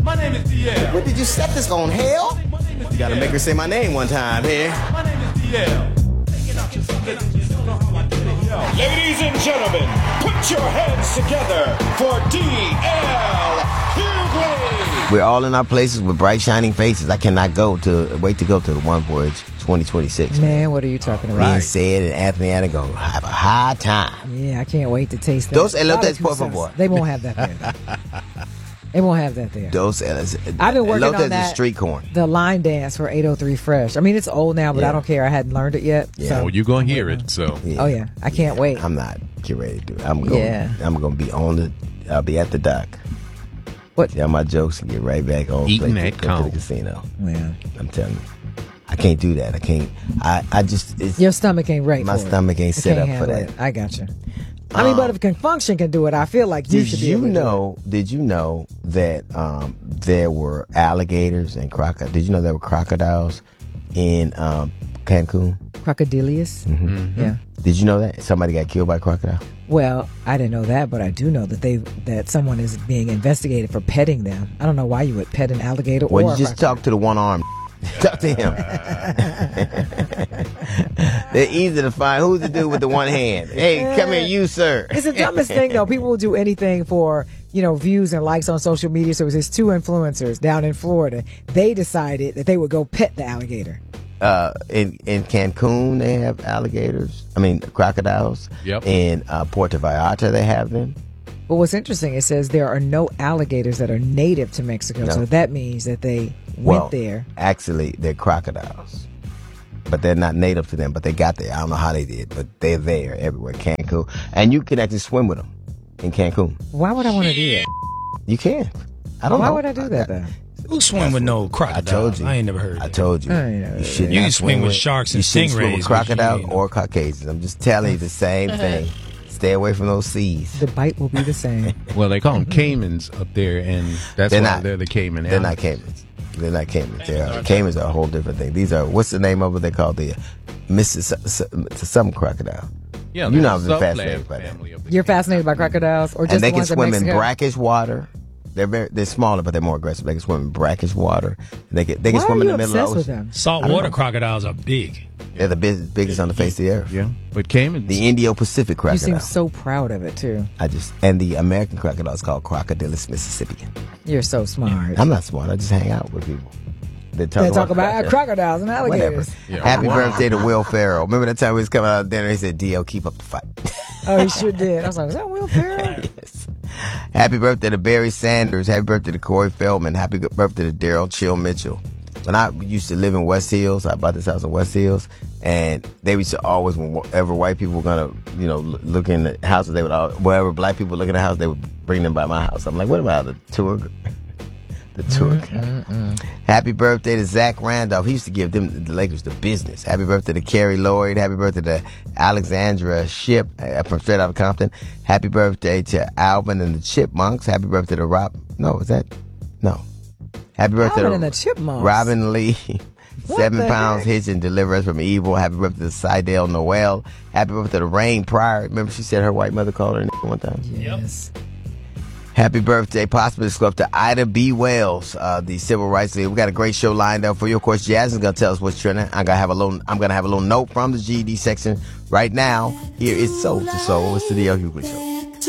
My name is DL. What did you set this on, hell? You gotta make her say my name one time here. My name is DL. Ladies and gentlemen, put your hands together for DL Hughley. We're all in our places with bright, shining faces. I cannot wait to go to the One Voyage 2026. Man, what are you talking Me about? and Sid and Anthony Anna go have a high time. Yeah, I can't wait to taste that. Dos elotes, por favor. They won't have that there. They won't have that there. Dos elotes. I've been working elotes on that. Is street corn. The line dance for 803 Fresh. I mean, it's old now, but Yeah. I don't care. I hadn't learned it yet. Yeah. So. Well, you're going to hear it, so. Yeah. Oh, yeah. I can't wait. I'm not getting ready to do it. I'm going to be I'll be at the dock. What? Tell my jokes and get right back on. Eating play, that go to the count. casino. Yeah. I'm telling you. I can't do that. I can't. I just. It's, Your stomach ain't right My for it. stomach ain't It set can't up for handle that. it. I got you. I mean, but if Confunction can do it, I feel like you should be able to do it. Did you know that there were alligators and crocodiles? Did you know there were crocodiles in Cancun? Crocodilius? Mm-hmm. Yeah. Did you know that somebody got killed by a crocodile? Well, I didn't know that, but I do know that someone is being investigated for petting them. I don't know why you would pet an alligator Well, or you a just crocodile. talk to the one arm. Talk to him. They're easy to find. Who's the dude with the one hand? Hey, come here, you sir. It's the dumbest thing, though. People will do anything for, views and likes on social media. So it was these two influencers down in Florida. They decided that they would go pet the alligator. In Cancun, they have alligators. I mean, crocodiles. Yep. In Puerto Vallarta, they have them. But what's interesting, it says there are no alligators that are native to Mexico. No. So that means that they went there. Actually, they're crocodiles. But they're not native to them, but they got there. I don't know how they did, but they're there everywhere. Cancun. And you can actually swim with them in Cancun. Why would I want to do that? You can. I don't know. Why would I do that, though? Who swim with no crocodile? I told you. I ain't never heard I that. told you. I ain't never You heard should that. You not can swim with sharks and You shouldn't swim stingrays, with but you crocodiles ain't- or Caucasians. I'm just telling you the same thing. Stay away from those seas. The bite will be the same. Well, they call them caimans up there, and that's They're why not. they're the caiman. They're not caimans. They're not caimans. Caimans are a whole different thing. These are, what's the name of it? They call the some crocodile. Yeah, You know there's I've been a fascinated by that. family of the You're fascinated by crocodiles, or just And they the can ones in swim in Mexico? brackish water. They're smaller, but they're more aggressive. They can swim in brackish water. They can Why swim are in you the middle of obsessed the with ocean. them? Saltwater crocodiles are big. They're the biggest on the face of the earth. Yeah, but caimans. The Indo-Pacific You crocodile. seem so proud of it too. And the American crocodile is called Crocodilus mississippian. You're so smart. I'm not smart. I just hang out with people. They They talk about crocodiles and Whatever. alligators. Yeah. Happy birthday to Will Ferrell. Remember that time we was coming out of dinner? He said, "DL, keep up the fight." Oh, he sure did. I was like, is that Will Ferrell? Yes. Happy birthday to Barry Sanders. Happy birthday to Corey Feldman. Happy birthday to Daryl Chill Mitchell. When I used to live in West Hills, I bought this house in West Hills, and they used to always, whenever white people were gonna, look in the houses, they would wherever black people look in the house, they would bring them by my house. I'm like, what about the tour? The tour guide. Happy birthday to Zach Randolph. He used to give the Lakers the business. Happy birthday to Kerry Lloyd. Happy birthday to Alexandra Ship from Straight Outta Compton. Happy birthday to Alvin and the Chipmunks. Happy birthday to Rob. No, is that? No. Happy birthday Alvin to and the Chipmunks. Robin Lee. What 7 the pounds heck? hitch and deliver us from evil. Happy birthday to Sidell Noel. Happy birthday to Rain Pryor. Remember she said her white mother called her a nigga one time? Yes. Happy birthday, possibly this club, to Ida B. Wells, the civil rights leader. We got a great show lined up for you. Of course, Jasmine's gonna tell us what's trending. I'm gonna have a little note from the GED section right now. Here is Soul to Soul. It's the DL Hughley Show.